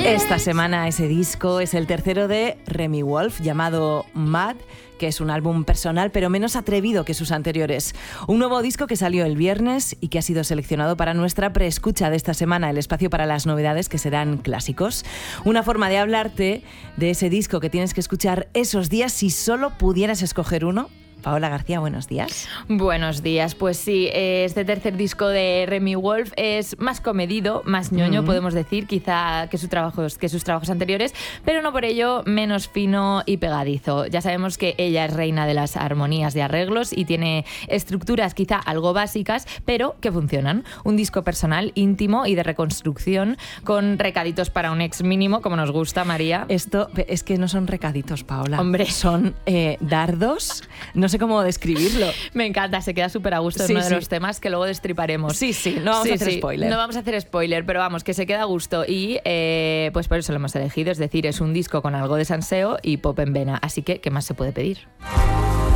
Esta semana ese disco es el tercero de Remi Wolf, llamado Mad, que es un álbum personal pero menos atrevido que sus anteriores. Un nuevo disco que salió el viernes y que ha sido seleccionado para nuestra preescucha de esta semana, el espacio para las novedades que serán clásicos. Una forma de hablarte de ese disco que tienes que escuchar esos días si solo pudieras escoger uno. Paola García, buenos días. Buenos días, pues sí, este tercer disco de Remi Wolf es más comedido, más ñoño, podemos decir, quizá que sus trabajos anteriores, pero no por ello menos fino y pegadizo. Ya sabemos que ella es reina de las armonías de arreglos y tiene estructuras quizá algo básicas, pero que funcionan. Un disco personal, íntimo y de reconstrucción, con recaditos para un ex mínimo, como nos gusta, María. Esto es que no son recaditos, Paola. Hombre. Son dardos. No sé cómo describirlo. Me encanta, se queda súper a gusto. Es uno de los temas que luego destriparemos. Sí, no vamos a hacer spoiler. No vamos a hacer spoiler, pero vamos, que se queda a gusto. Y pues por eso lo hemos elegido. Es decir, es un disco con algo de salseo y pop en vena. Así que, ¿qué más se puede pedir?